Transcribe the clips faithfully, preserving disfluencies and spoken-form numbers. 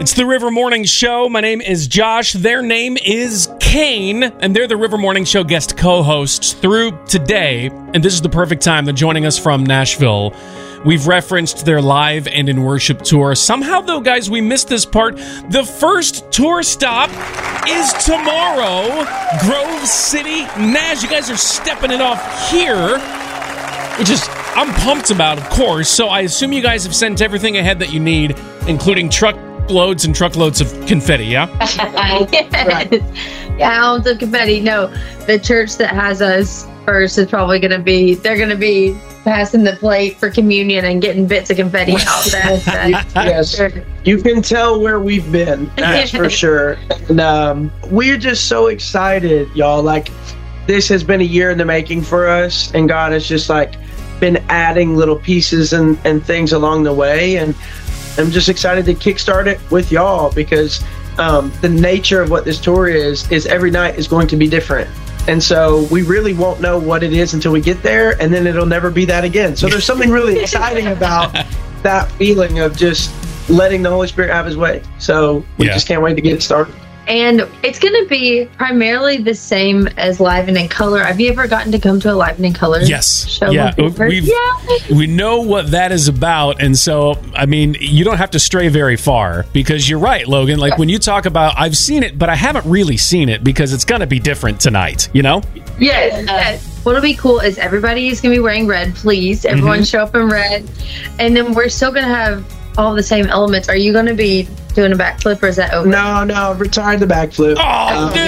It's the River Morning Show. My name is Josh. Their name is Kane, and they're the River Morning Show guest co-hosts through today. And this is the perfect time. They're joining us from Nashville. We've referenced their live and in worship tour. Somehow, though, guys, we missed this part. The first tour stop is tomorrow. Grove City, Nash. You guys are stepping it off here, which is I'm pumped about, of course. So I assume you guys have sent everything ahead that you need, including truckloads and truckloads of confetti, yeah? Yes. Gallons of confetti. No, the church that has us first is probably going to be, they're going to be passing the plate for communion and getting bits of confetti out there. Yes, you can tell where we've been, that's for sure. And um, we're just so excited, y'all. Like, this has been a year in the making for us, and God has just like been adding little pieces and, and things along the way. And I'm just excited to kickstart it with y'all because um, the nature of what this tour is, is every night is going to be different. And so we really won't know what it is until we get there, and then it'll never be that again. So there's something really exciting about that feeling of just letting the Holy Spirit have his way. So we yeah. just can't wait to get it started. And it's going to be primarily the same as Live and in Color. Have you ever gotten to come to a Live and in Color yes. show? Yeah. We've, yeah. We know what that is about. And so, I mean, you don't have to stray very far because you're right, Logan. Like when you talk about, I've seen it, but I haven't really seen it because it's going to be different tonight, you know? Yes. yes. What'll be cool is everybody is going to be wearing red, please. Everyone mm-hmm. show up in red. And then we're still going to have all the same elements. Are you going to be doing a backflip or is that over? No, no, retired the backflip. Oh, um,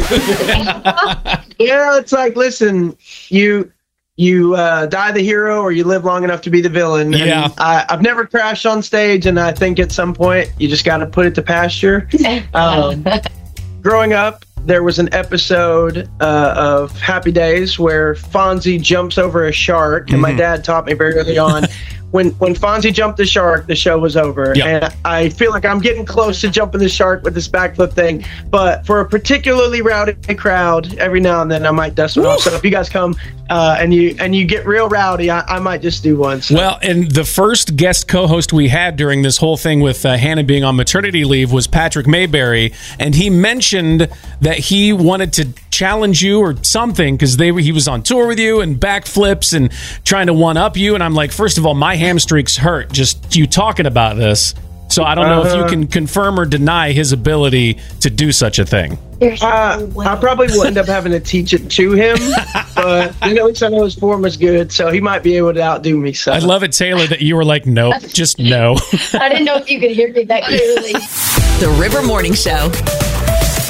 yeah, it's like, listen, you you uh, die the hero or you live long enough to be the villain. Yeah. And I, I've never crashed on stage, and I think at some point you just got to put it to pasture. Um, growing up, there was an episode uh, of Happy Days where Fonzie jumps over a shark, and mm. my dad taught me very early on, when when Fonzie jumped the shark, the show was over. Yep. And I feel like I'm getting close to jumping the shark with this backflip thing. But for a particularly rowdy crowd, every now and then I might dust one off. So if you guys come uh, and you and you get real rowdy, I, I might just do one. So. Well, and the first guest co-host we had during this whole thing with uh, Hannah being on maternity leave was Patrick Mayberry, and he mentioned that he wanted to challenge you or something because they he was on tour with you and backflips and trying to one up you. And I'm like, first of all, my hamstrings hurt just you talking about this. So I don't know uh, if you can confirm or deny his ability to do such a thing. Uh, I probably will end up having to teach it to him, but you know, at least I know his form is good, so he might be able to outdo me. So I love it, Taylor, that you were like, nope, just no. I didn't know if you could hear me that clearly. The River Morning Show.